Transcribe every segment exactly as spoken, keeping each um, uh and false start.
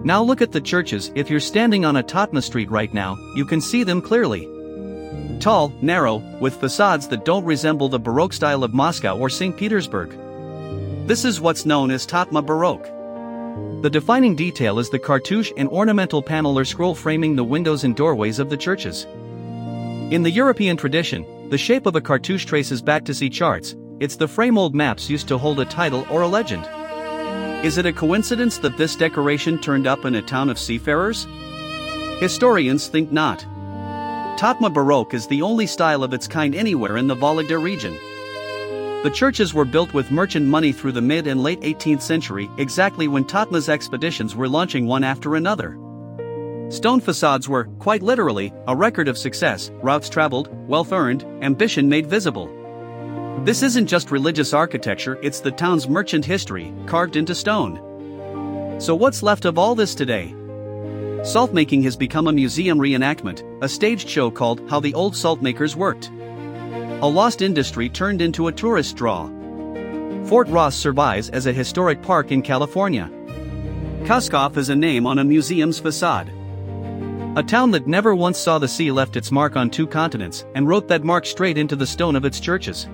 Now look at the churches. If you're standing on a Tatma street right now, you can see them clearly. Tall, narrow, with facades that don't resemble the Baroque style of Moscow or Saint Petersburg. This is what's known as Tatma Baroque. The defining detail is the cartouche and ornamental panel or scroll framing the windows and doorways of the churches. In the European tradition, the shape of a cartouche traces back to sea charts. It's the frame old maps used to hold a title or a legend. Is it a coincidence that this decoration turned up in a town of seafarers? Historians think not. Tatma Baroque is the only style of its kind anywhere in the Vologda region. The churches were built with merchant money through the mid and late eighteenth century, exactly when Tatma's expeditions were launching one after another. Stone facades were, quite literally, a record of success, routes traveled, wealth earned, ambition made visible. This isn't just religious architecture, it's the town's merchant history, carved into stone. So what's left of all this today? Saltmaking has become a museum reenactment, a staged show called How the Old Saltmakers Worked. A lost industry turned into a tourist draw. Fort Ross survives as a historic park in California. Kuskoff is a name on a museum's facade. A town that never once saw the sea left its mark on two continents and wrote that mark straight into the stone of its churches.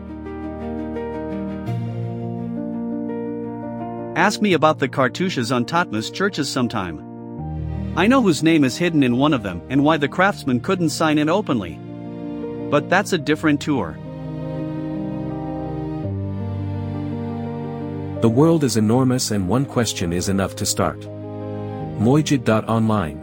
Ask me about the cartouches on Tatma's churches sometime. I know whose name is hidden in one of them and why the craftsman couldn't sign it openly. But that's a different tour. The world is enormous and one question is enough to start. Mojid dot online